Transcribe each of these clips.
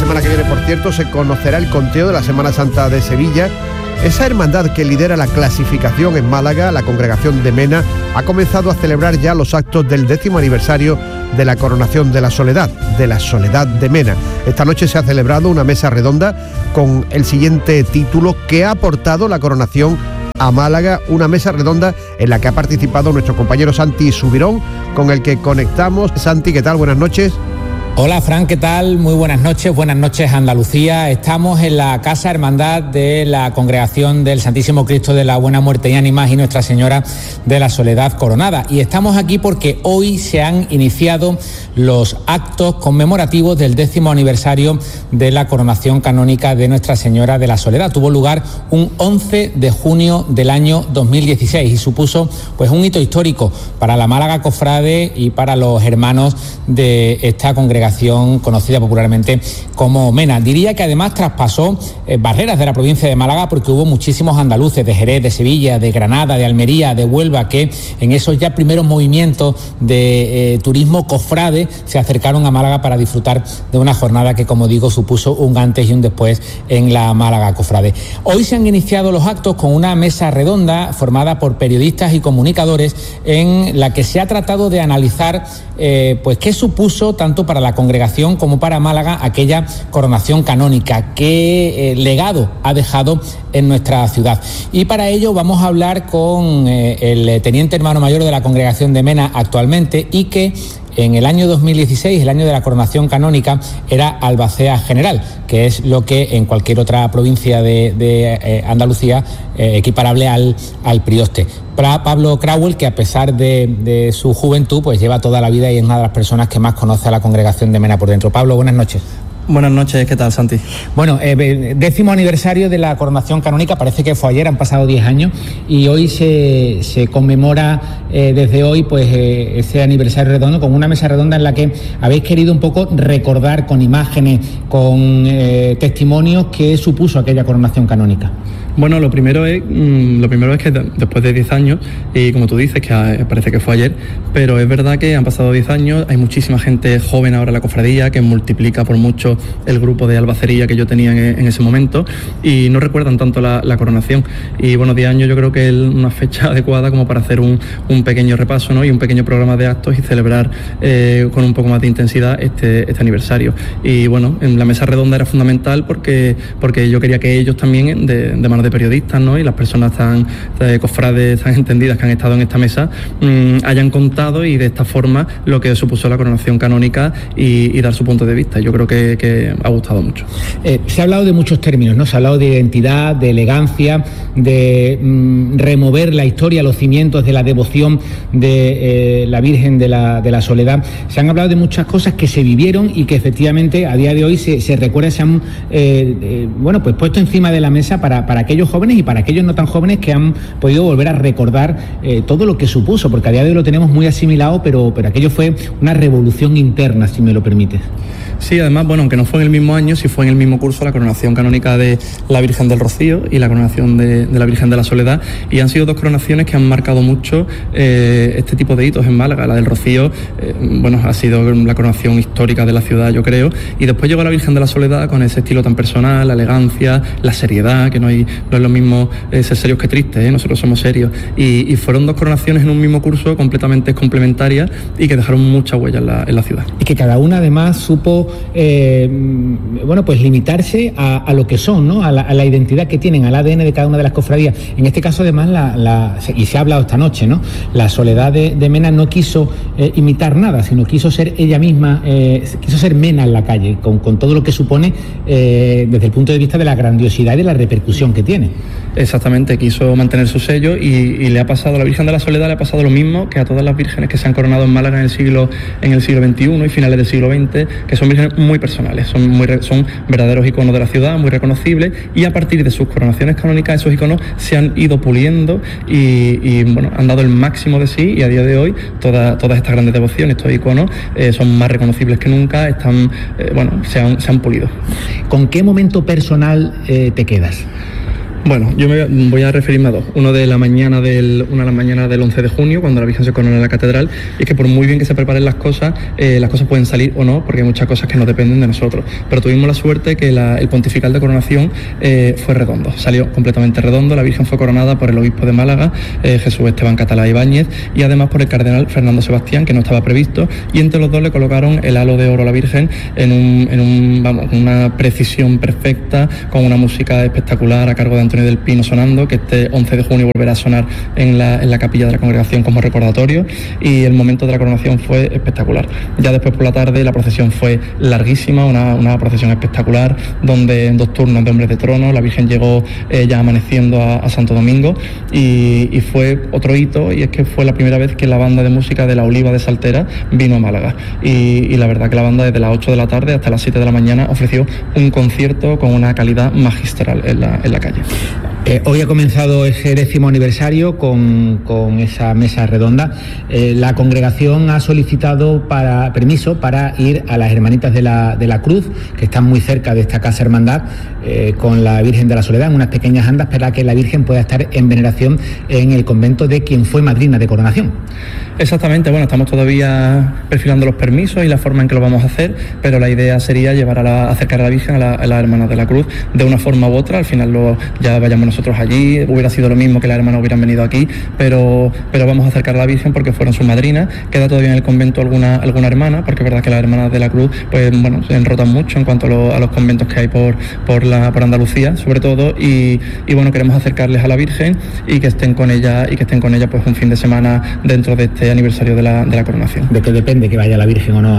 semana que viene, por cierto, se conocerá el conteo de la Semana Santa de Sevilla. Esa hermandad que lidera la clasificación en Málaga, la Congregación de Mena, ha comenzado a celebrar ya los actos del 10º aniversario de la coronación de la Soledad de Mena. Esta noche se ha celebrado una mesa redonda con el siguiente título: ¿qué ha aportado la coronación a Málaga? Una mesa redonda en la que ha participado nuestro compañero Santi Subirón, con el que conectamos. Santi, ¿qué tal? Buenas noches. Hola Fran, ¿qué tal? Muy buenas noches Andalucía. Estamos en la Casa Hermandad de la Congregación del Santísimo Cristo de la Buena Muerte y Ánimas y Nuestra Señora de la Soledad Coronada. Y estamos aquí porque hoy se han iniciado los actos conmemorativos del 10º aniversario de la coronación canónica de Nuestra Señora de la Soledad. Tuvo lugar un 11 de junio del año 2016 y supuso pues un hito histórico para la Málaga Cofrade y para los hermanos de esta congregación conocida popularmente como Mena. Diría que además traspasó barreras de la provincia de Málaga, porque hubo muchísimos andaluces de Jerez, de Sevilla, de Granada, de Almería, de Huelva, que en esos ya primeros movimientos de turismo cofrade se acercaron a Málaga para disfrutar de una jornada que, como digo, supuso un antes y un después en la Málaga Cofrade. Hoy se han iniciado los actos con una mesa redonda formada por periodistas y comunicadores, en la que se ha tratado de analizar pues qué supuso tanto para la congregación como para Málaga aquella coronación canónica, qué legado ha dejado en nuestra ciudad. Y para ello vamos a hablar con el teniente hermano mayor de la congregación de Mena actualmente, y que en el año 2016, el año de la coronación canónica, era albacea general, que es lo que en cualquier otra provincia de Andalucía equiparable al prioste. Pablo Crauel, que a pesar de su juventud, pues lleva toda la vida y es una de las personas que más conoce a la congregación de Mena por dentro. Pablo, buenas noches. Buenas noches, ¿qué tal, Santi? Bueno, 10º aniversario de la coronación canónica, parece que fue ayer, han pasado 10 años, y hoy se conmemora desde hoy pues ese aniversario redondo, con una mesa redonda en la que habéis querido un poco recordar con imágenes, con testimonios, qué supuso aquella coronación canónica. Bueno, lo primero es que después de 10 años, y como tú dices, que parece que fue ayer, pero es verdad que han pasado 10 años, hay muchísima gente joven ahora en la cofradía, que multiplica por mucho el grupo de albacería que yo tenía en ese momento, y no recuerdan tanto la coronación. Y bueno, 10 años yo creo que es una fecha adecuada como para hacer un pequeño repaso, ¿no? Y un pequeño programa de actos y celebrar con un poco más de intensidad este aniversario. Y bueno, en la mesa redonda era fundamental porque yo quería que ellos también, de manos de periodistas, ¿no? Y las personas tan cofrades, tan entendidas que han estado en esta mesa, hayan contado, y de esta forma, lo que supuso la coronación canónica y dar su punto de vista. Yo creo que ha gustado mucho. Se ha hablado de muchos términos, ¿no? Se ha hablado de identidad, de elegancia, de remover la historia, los cimientos de la devoción de la Virgen de la Soledad. Se han hablado de muchas cosas que se vivieron y que efectivamente a día de hoy se recuerda, se han pues puesto encima de la mesa para aquellos jóvenes y para aquellos no tan jóvenes, que han podido volver a recordar todo lo que supuso, porque a día de hoy lo tenemos muy asimilado, pero aquello fue una revolución interna, si me lo permites. Sí, además, bueno, aunque no fue en el mismo año, sí fue en el mismo curso la coronación canónica de la Virgen del Rocío y la coronación de la Virgen de la Soledad, y han sido dos coronaciones que han marcado mucho este tipo de hitos en Málaga. La del Rocío, ha sido la coronación histórica de la ciudad, yo creo, y después llegó la Virgen de la Soledad con ese estilo tan personal, la elegancia, la seriedad, que no es lo mismo ser serios que tristes, nosotros somos serios, y fueron dos coronaciones en un mismo curso completamente complementarias y que dejaron mucha huella en la ciudad. Y que cada una además supo pues limitarse a lo que son, ¿no? A la identidad que tienen, al ADN de cada una de las cofradías. En este caso, además, y se ha hablado esta noche, ¿no? La Soledad de Mena no quiso imitar nada, sino quiso ser ella misma, quiso ser Mena en la calle, con todo lo que supone desde el punto de vista de la grandiosidad y de la repercusión que tiene. Exactamente, quiso mantener su sello, y le ha pasado a la Virgen de la Soledad, le ha pasado lo mismo que a todas las vírgenes que se han coronado en Málaga en el siglo XXI y finales del siglo XX, que son vírgenes muy personales, son verdaderos iconos de la ciudad, muy reconocibles, y a partir de sus coronaciones canónicas esos iconos se han ido puliendo y han dado el máximo de sí, y a día de hoy todas estas grandes devociones, estos iconos son más reconocibles que nunca, se han pulido. ¿Con qué momento personal te quedas? Bueno, yo me voy a referirme a dos. Una de la mañana del 11 de junio, cuando la Virgen se corona en la catedral, y es que por muy bien que se preparen las cosas pueden salir o no, porque hay muchas cosas que no dependen de nosotros. Pero tuvimos la suerte que el pontifical de coronación fue redondo, salió completamente redondo. La Virgen fue coronada por el obispo de Málaga, Jesús Esteban Catalá Ibáñez, y además por el cardenal Fernando Sebastián, que no estaba previsto, y entre los dos le colocaron el halo de oro a la Virgen con una precisión perfecta, con una música espectacular a cargo de Antonio del Pino sonando, que este 11 de junio volverá a sonar en la capilla de la congregación como recordatorio, y el momento de la coronación fue espectacular. Ya después por la tarde la procesión fue larguísima, una procesión espectacular, donde en 2 turnos de hombres de trono la Virgen llegó ya amaneciendo a Santo Domingo, y fue otro hito, y es que fue la primera vez que la banda de música de la Oliva de Saltera vino a Málaga, y la verdad que la banda desde las 8 de la tarde hasta las 7 de la mañana ofreció un concierto con una calidad magistral en la calle. Hoy ha comenzado ese 10º aniversario con esa mesa redonda. La congregación ha solicitado permiso para ir a las Hermanitas de la Cruz, que están muy cerca de esta casa hermandad, con la Virgen de la Soledad, en unas pequeñas andas, para que la Virgen pueda estar en veneración en el convento de quien fue madrina de coronación. Exactamente, bueno, estamos todavía perfilando los permisos y la forma en que lo vamos a hacer, pero la idea sería acercar a la Virgen a las Hermanas de la Cruz de una forma u otra. Al final ya vayamos nosotros allí, hubiera sido lo mismo que las hermanas hubieran venido aquí, pero vamos a acercar a la Virgen porque fueron sus madrinas. Queda todavía en el convento alguna hermana, porque es verdad que las Hermanas de la Cruz pues bueno, se enrotan mucho en cuanto a los conventos que hay por Andalucía, sobre todo, y bueno, queremos acercarles a la Virgen y que estén con ella pues un fin de semana dentro de este aniversario de la coronación. ¿De qué depende que vaya la Virgen o no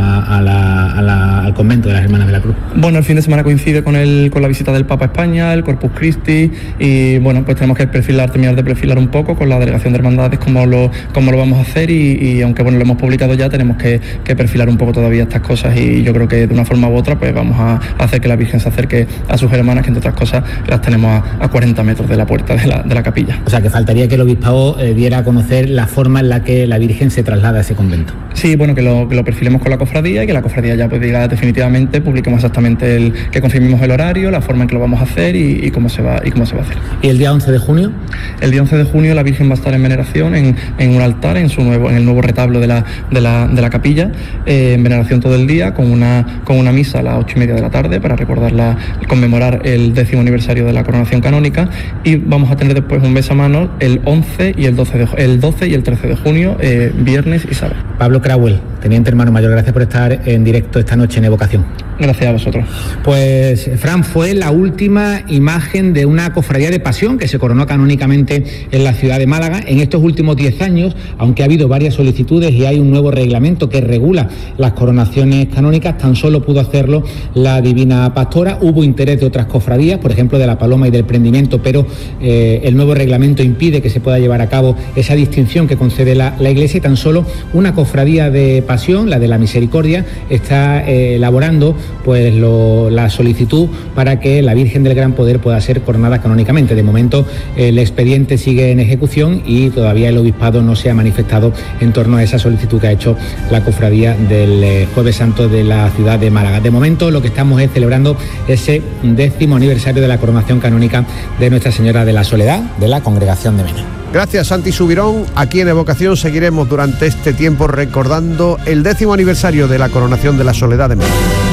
al convento de las Hermanas de la Cruz? Bueno, el fin de semana coincide con la visita del Papa a España, el Corpus Christi, y bueno, pues tenemos que terminar de perfilar un poco con la delegación de hermandades cómo lo vamos a hacer, y aunque bueno, lo hemos publicado ya, tenemos que perfilar un poco todavía estas cosas, y yo creo que de una forma u otra pues vamos a hacer que la Virgen se acerque a sus hermanas, que entre otras cosas las tenemos a 40 metros de la puerta de la capilla. O sea, que faltaría que el obispado diera a conocer la forma en la que la Virgen se traslada a ese convento. Sí, bueno, que lo perfilemos con la cofradía, y que la cofradía ya pues diga definitivamente, publiquemos exactamente que confirmemos el horario, la forma en que lo vamos a hacer y cómo se va a hacer. ¿Y el día 11 de junio? El día 11 de junio la Virgen va a estar en veneración en un altar en el nuevo retablo de la capilla, en veneración todo el día, con una misa a las 8:30 de la tarde para conmemorar el 10º aniversario de la coronación canónica, y vamos a tener después un besamano el 11 y el 12 y el 13 de junio, viernes y sábado. Pablo Crauel, teniente hermano mayor, gracias por estar en directo esta noche en Evocación. Gracias a vosotros. Pues Fran, fue la última imagen de una cofradía de pasión que se coronó canónicamente en la ciudad de Málaga. En estos últimos 10 años, aunque ha habido varias solicitudes y hay un nuevo reglamento que regula las coronaciones canónicas, tan solo pudo hacerlo la Divina Pastora. Hubo interés de otras cofradías, por ejemplo de la Paloma y del Prendimiento, pero el nuevo reglamento impide que se pueda llevar a cabo esa distinción que concede la Iglesia, y tan solo una cofradía de pasión, la de la Misericordia, está elaborando pues la solicitud para que la Virgen del Gran Poder pueda ser coronada canónicamente. De momento el expediente sigue en ejecución y todavía el obispado no se ha manifestado en torno a esa solicitud que ha hecho la cofradía del Jueves Santo de la ciudad de Málaga. De momento lo que estamos es celebrando ese 10º aniversario de la coronación canónica de Nuestra Señora de la Soledad de la Congregación de Mena. Gracias, Santi Subirón. Aquí en Evocación seguiremos durante este tiempo recordando el 10º aniversario de la coronación de la Soledad de Mena.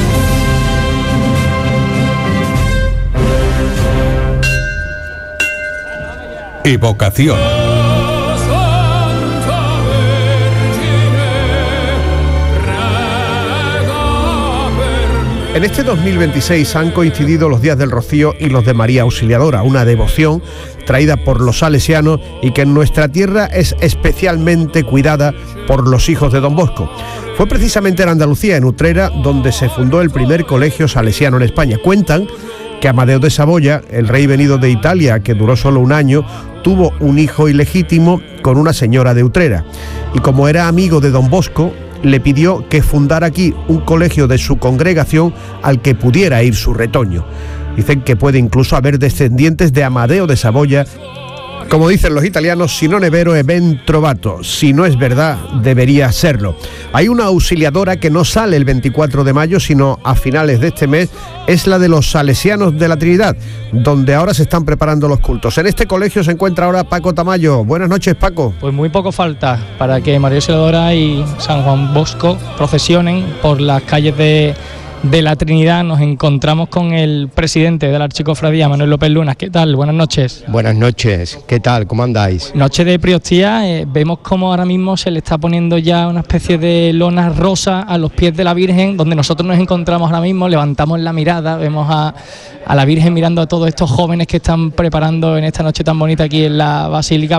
Evocación. En este 2026 han coincidido los días del Rocío y los de María Auxiliadora, una devoción traída por los salesianos y que en nuestra tierra es especialmente cuidada por los hijos de Don Bosco. Fue precisamente en Andalucía, en Utrera, donde se fundó el primer colegio salesiano en España. Cuentan que Amadeo de Saboya, el rey venido de Italia, que duró solo un año, tuvo un hijo ilegítimo con una señora de Utrera. Y como era amigo de Don Bosco, le pidió que fundara aquí un colegio de su congregación al que pudiera ir su retoño. Dicen que puede incluso haber descendientes de Amadeo de Saboya Como dicen los italianos, si non è vero è ben trovato. Si no es verdad, debería serlo. Hay una auxiliadora que no sale el 24 de mayo, sino a finales de este mes. Es la de los Salesianos de la Trinidad, donde ahora se están preparando los cultos. En este colegio se encuentra ahora Paco Tamayo. Buenas noches, Paco. Pues muy poco falta para que María Auxiliadora y San Juan Bosco procesionen por las calles de la Trinidad. Nos encontramos con el presidente de la Archicofradía, Manuel López Lunas. ¿Qué tal? Buenas noches. Buenas noches, ¿qué tal? ¿Cómo andáis? Noche de Priostía, vemos cómo ahora mismo se le está poniendo ya una especie de lona rosa a los pies de la Virgen, donde nosotros nos encontramos ahora mismo, levantamos la mirada, vemos a la Virgen mirando a todos estos jóvenes que están preparando en esta noche tan bonita aquí en la Basílica